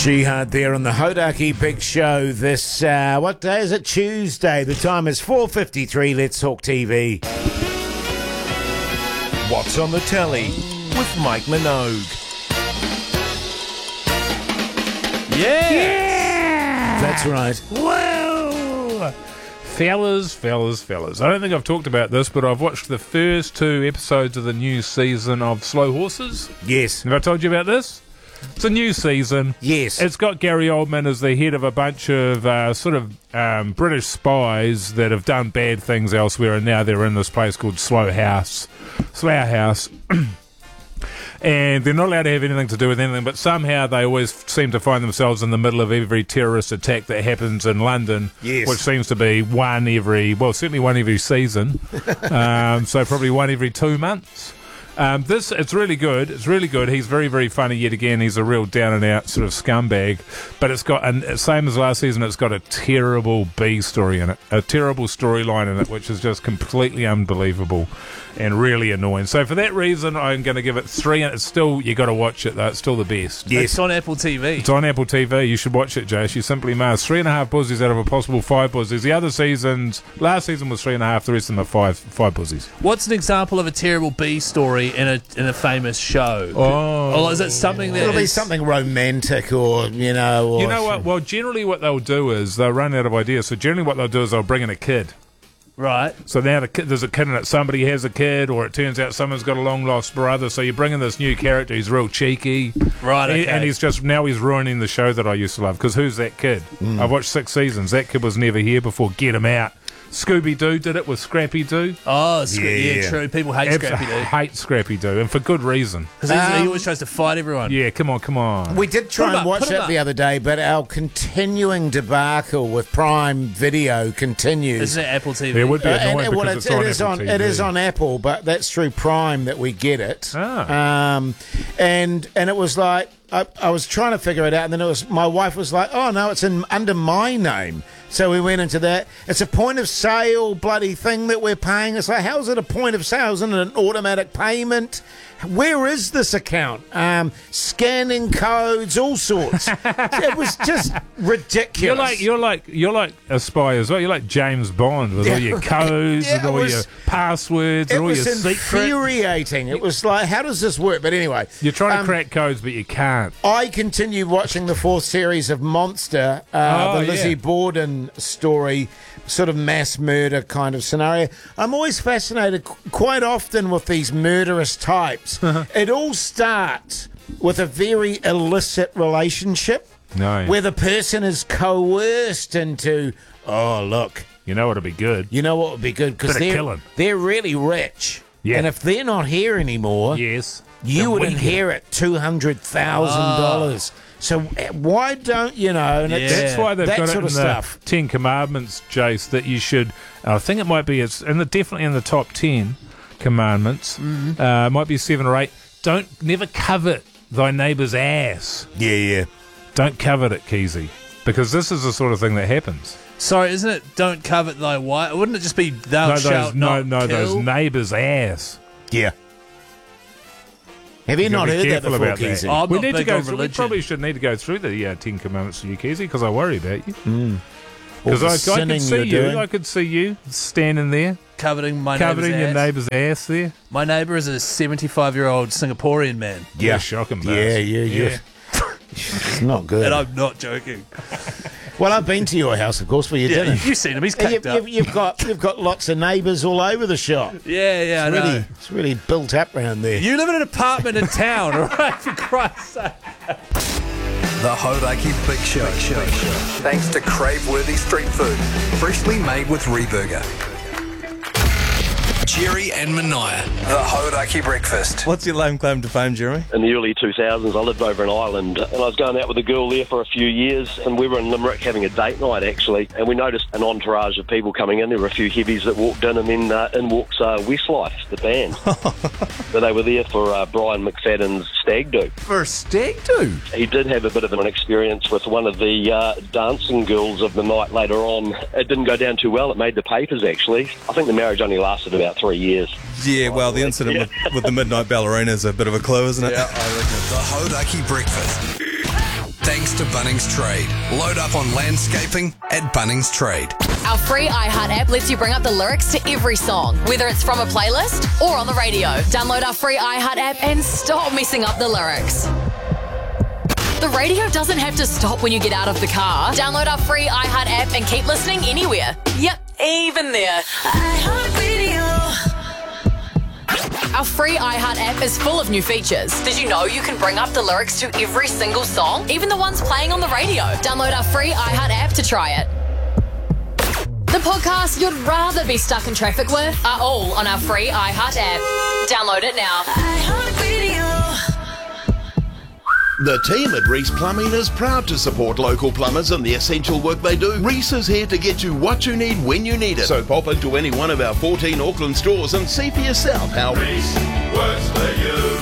Jihad there on the Hodaki Big Show this, what day is it? Tuesday. The time is 4:53. Let's Talk TV. What's on the telly with Mike Minogue. Yeah! That's right. Whoa! Fellas. I don't think I've talked about this, but I've watched the first 2 episodes of the new season of Slow Horses. Yes. Have I told you about this? It's a new season. Yes. It's got Gary Oldman as the head of a bunch of British spies that have done bad things elsewhere, and now they're in this place called Slough House. And they're not allowed to have anything to do with anything, but somehow they always seem to find themselves in the middle of every terrorist attack that happens in London, yes, which seems to be certainly one every season, so probably one every 2 months. It's really good. It's really good. He's very, very funny yet again. He's a real down-and-out sort of scumbag. But it's got, and same as last season, it's got a terrible B story in it, a terrible storyline in it, which is just completely unbelievable and really annoying. So for that reason, I'm going to give it 3. And it's still, you got to watch it though. It's still the best. Yes. It's on Apple TV. It's on Apple TV. You should watch it, Jace. You simply must. 3.5 buzzies out of a possible 5 buzzies. The other seasons, last season was 3.5. The rest of them are 5 buzzies. What's an example of a terrible B story in a famous show? Or is it something that it'll be something romantic, or you know what? Well, generally what they'll do is they'll run out of ideas. So generally what they'll do is they'll bring in a kid. Right. So now there's a kid in it. Somebody has a kid, or it turns out someone's got a long lost brother. So you bring in this new character. He's real cheeky, right? Okay. And he's ruining the show that I used to love. Because who's that kid? I've watched 6 seasons. That kid was never here before. Get him out. Scooby-Doo did it with Scrappy-Doo. Oh, yeah, true. People hate Scrappy-Doo. Hate Scrappy-Doo, and for good reason. Because he always tries to fight everyone. Yeah, come on. We did try and watch it the other day, but our continuing debacle with Prime Video continues. Isn't it Apple TV? Yeah, it would be annoying because it's on Apple TV. It is on Apple, but that's through Prime that we get it. And it was like, I was trying to figure it out, and then my wife was like, "Oh no, it's under my name." So we went into that. It's a point of sale bloody thing that we're paying. It's like, how's it a point of sale? Isn't it an automatic payment? Where is this account? Scanning codes, all sorts. It was just ridiculous. You're like a spy as well. You're like James Bond with all your codes and all your passwords and all your secrets. It was infuriating. It was like, how does this work? But anyway, you're trying to crack codes, but you can't. I continued watching the 4th series of Monster, the Lizzie Borden story, sort of mass murder kind of scenario. I'm always fascinated quite often with these murderous types. It all starts with a very illicit relationship where the person is coerced into, oh, look. You know what would be good? You know what would be good? Because they're really rich. Yeah. And if they're not here anymore, you would inherit $200,000. So why don't you know? And that's why they've got it in the stuff. 10 Commandments, Jace, that you should. I think it might be. It's definitely in the top 10 commandments. Might be 7 or 8. Never covet thy neighbour's ass. Yeah. Don't covet it, Keezy, because this is the sort of thing that happens. Sorry, isn't it? Don't covet thy wife. Wouldn't it just be thou shalt not kill? Those neighbour's ass. Yeah. Have you not heard that before, Keezy? Oh, we probably should need to go through the 10 Commandments for you, Keezy, because I worry about you. Because I could see you. I could see you standing there. Coveting your neighbour's ass there. My neighbour is a 75-year-old Singaporean man. Yeah, shocking. Yeah. It's not good. And I'm not joking. Well, I've been to your house, of course, for your dinner. You've seen him. He's caked up. You've got lots of neighbours all over the shop. Yeah, I know. It's really built up around there. You live in an apartment in town, all right? For Christ's sake. The Hodaki Big Show. Thanks to crave-worthy street food, freshly made with Reburger. Jerry and Mania. The Hodaki Breakfast. What's your lame claim to fame, Jeremy? In the early 2000s, I lived over in Ireland, and I was going out with a girl there for a few years, and we were in Limerick having a date night, actually, and we noticed an entourage of people coming in. There were a few heavies that walked in, and then in walks Westlife, the band. So they were there for Brian McFadden's Stag Do. For a Stag Do? He did have a bit of an experience with one of the dancing girls of the night later on. It didn't go down too well. It made the papers, actually. I think the marriage only lasted about 3 years. Yeah, well, the incident with the Midnight Ballerina is a bit of a clue, isn't it? Yeah, I reckon. The Hodaki Breakfast. Thanks to Bunnings Trade. Load up on landscaping at Bunnings Trade. Our free iHeart app lets you bring up the lyrics to every song, whether it's from a playlist or on the radio. Download our free iHeart app and stop messing up the lyrics. The radio doesn't have to stop when you get out of the car. Download our free iHeart app and keep listening anywhere. Yep, even there. iHeartRadio. Our free iHeart app is full of new features. Did you know you can bring up the lyrics to every single song, even the ones playing on the radio? Download our free iHeart app to try it. The podcasts you'd rather be stuck in traffic with are all on our free iHeart app. Download it now. The team at Reese Plumbing is proud to support local plumbers and the essential work they do. Reese is here to get you what you need when you need it. So pop into any one of our 14 Auckland stores and see for yourself how Reese works for you.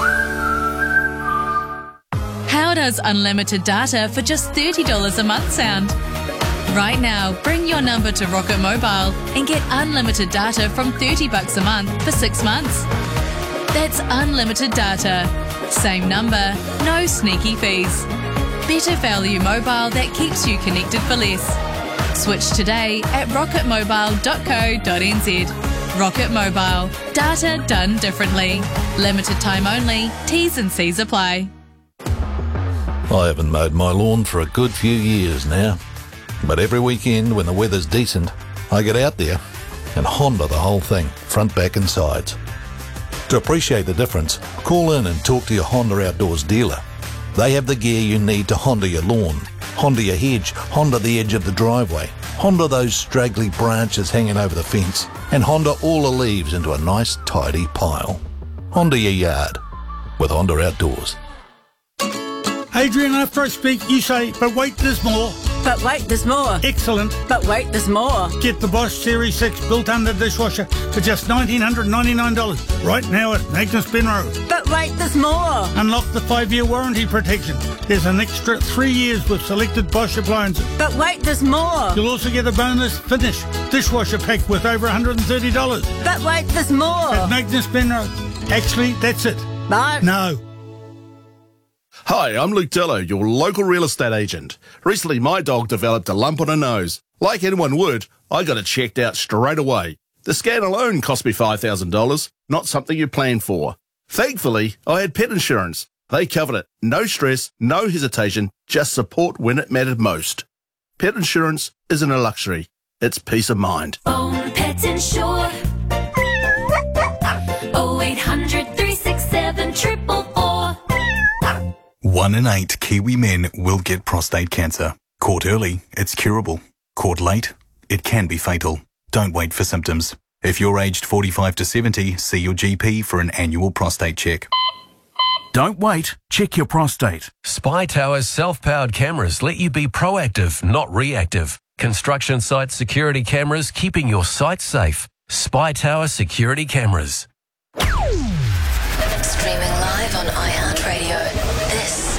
How does unlimited data for just $30 a month sound? Right now, bring your number to Rocket Mobile and get unlimited data from $30 a month for 6 months. That's unlimited data. Same number, no sneaky fees. Better value mobile that keeps you connected for less. Switch today at rocketmobile.co.nz. Rocket Mobile. Data done differently. Limited time only. T's and C's apply. I haven't mowed my lawn for a good few years now. But every weekend when the weather's decent, I get out there and Honda the whole thing, front, back and sides. To appreciate the difference, call in and talk to your Honda Outdoors dealer. They have the gear you need to Honda your lawn, Honda your hedge, Honda the edge of the driveway, Honda those straggly branches hanging over the fence, and Honda all the leaves into a nice tidy pile. Honda your yard with Honda Outdoors. Adrian, after I speak, you say, but wait, there's more. But wait, there's more. Excellent. But wait, there's more. Get the Bosch Series 6 built-under dishwasher for just $1,999 right now at Magnus Ben Road. But wait, there's more. Unlock the 5-year warranty protection. There's an extra 3 years with selected Bosch appliances. But wait, there's more. You'll also get a bonus Finish dishwasher pack worth over $130. But wait, there's more. At Magnus Ben Road. Actually, that's it. No. Hi, I'm Luke Dello, your local real estate agent. Recently, my dog developed a lump on her nose. Like anyone would, I got it checked out straight away. The scan alone cost me $5,000, not something you plan for. Thankfully, I had pet insurance. They covered it. No stress, no hesitation, just support when it mattered most. Pet insurance isn't a luxury. It's peace of mind. Own Pet Insure. 0800 367 444. 1 in 8 Kiwi men will get prostate cancer. Caught early, it's curable. Caught late, it can be fatal. Don't wait for symptoms. If you're aged 45 to 70, see your GP for an annual prostate check. Don't wait, check your prostate. Spy Tower's self-powered cameras let you be proactive, not reactive. Construction site security cameras keeping your site safe. Spy Tower security cameras. Streaming live on iHeartRadio. This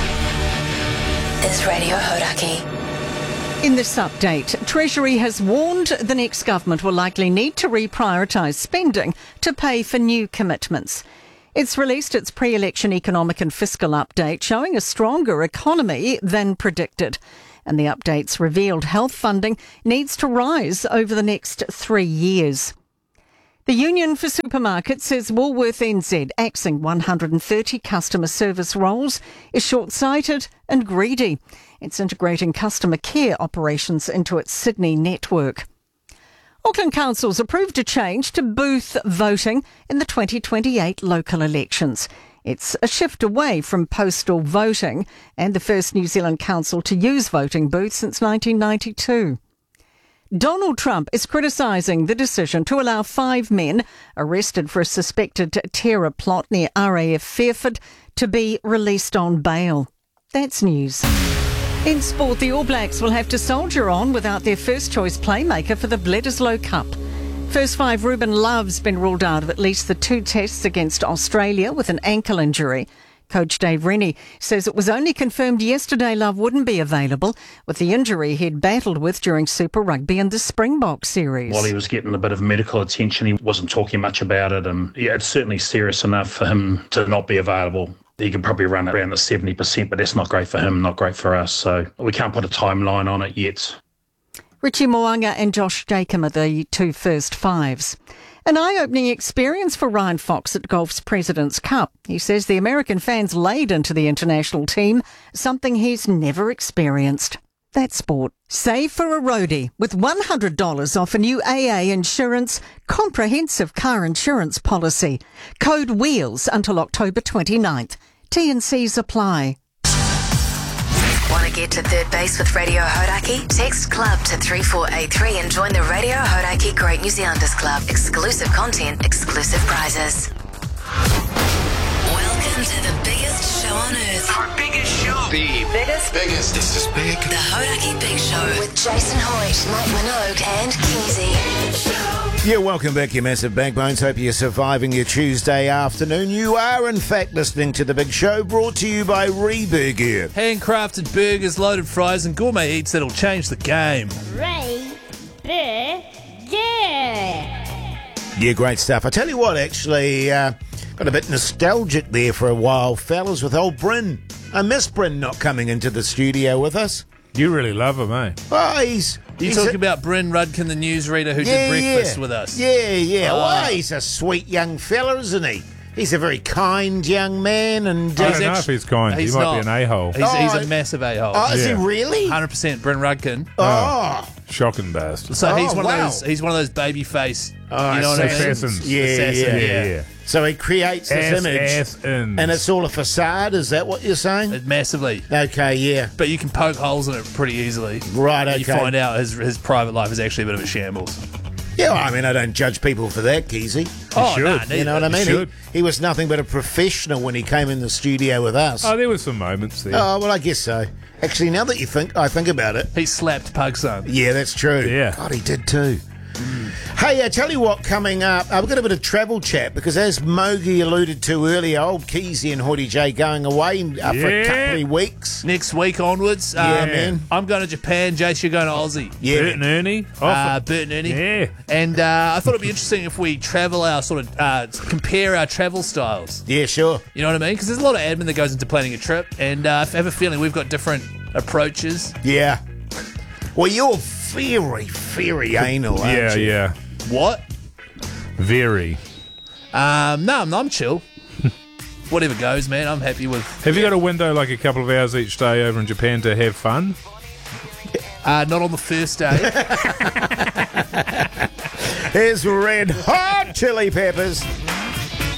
is Radio Hodaki. In this update, Treasury has warned the next government will likely need to reprioritise spending to pay for new commitments. It's released its pre-election economic and fiscal update showing a stronger economy than predicted. And the update's revealed health funding needs to rise over the next 3 years. The Union for Supermarkets says Woolworth NZ axing 130 customer service roles is short-sighted and greedy. It's integrating customer care operations into its Sydney network. Auckland Council's approved a change to booth voting in the 2028 local elections. It's a shift away from postal voting and the first New Zealand council to use voting booths since 1992. Donald Trump is criticising the decision to allow 5 men arrested for a suspected terror plot near RAF Fairford to be released on bail. That's news. In sport, the All Blacks will have to soldier on without their first-choice playmaker for the Bledisloe Cup. First 5 Ruben Love's been ruled out of at least the 2 tests against Australia with an ankle injury. Coach Dave Rennie says it was only confirmed yesterday Love wouldn't be available with the injury he'd battled with during Super Rugby and the Springbok series. While he was getting a bit of medical attention, he wasn't talking much about it, and it's certainly serious enough for him to not be available. he can probably run around the 70%, but that's not great for him, not great for us. So we can't put a timeline on it yet. Richie Mo'unga and Josh Jacob are the two first fives. An eye-opening experience for Ryan Fox at golf's President's Cup. He says the American fans laid into the international team, something he's never experienced. That's sport. Save for a roadie with $100 off a new AA Insurance comprehensive car insurance policy. Code WHEELS until October 29th. T&Cs apply. Want to get to third base with Radio Hodaki? Text CLUB to 3483 and join the Radio Hodaki Great New Zealanders Club. Exclusive content, exclusive prizes. Welcome to the biggest show on earth. Our biggest show. The biggest. This is big. The Hodaki Big Show with Jason Hoyt, Mike Minogue and Keezy. Yeah, welcome back, you massive backbones. Hope you're surviving your Tuesday afternoon. You are, in fact, listening to The Big Show, brought to you by Reburger. Handcrafted burgers, loaded fries and gourmet eats that'll change the game. Yeah, great stuff. I tell you what, actually, got a bit nostalgic there for a while, fellas, with old Bryn. I miss Bryn not coming into the studio with us. You really love him, eh? Oh, he's talking about Bryn Rudkin, the newsreader who did breakfast with us. Yeah. Oh. Well, he's a sweet young fella, isn't he? He's a very kind young man. And I don't know if he's kind. He might be an a-hole. He's a massive a-hole. Oh, is he really? 100% Bryn Rudkin. Oh. Shocking bastard. So he's one of those baby face. You know what I mean? Assassins. Yeah. So he creates this image, and it's all a facade. Is that what you're saying? Massively. Okay, yeah. But you can poke holes in it pretty easily. Right. Okay. You find out his private life is actually a bit of a shambles. Yeah, well, I mean, I don't judge people for that, Keezy. You know what I mean? He was nothing but a professional when he came in the studio with us. Oh, there were some moments there. Oh, well, I guess so. Actually, now that I think about it, he slapped Pugson. Yeah, that's true. Yeah, God, he did too. Hey, I tell you what, coming up, we've got a bit of travel chat because, as Mogi alluded to earlier, old Keezy and Hoodie J going away for a couple of weeks. Next week onwards. Man. I'm going to Japan. Jace, you're going to Aussie. Yeah, Bert and Ernie. Bert and Ernie. Yeah. And I thought it'd be interesting if we travel our compare our travel styles. Yeah, sure. You know what I mean? Because there's a lot of admin that goes into planning a trip, and I have a feeling we've got different approaches. Yeah. Well, you're very, very anal, aren't you? Yeah. What? Very. No, I'm chill. Whatever goes, man. I'm happy with. Have you got a window like a couple of hours each day over in Japan to have fun? Not on the first day. Here's Red Hot Chili Peppers.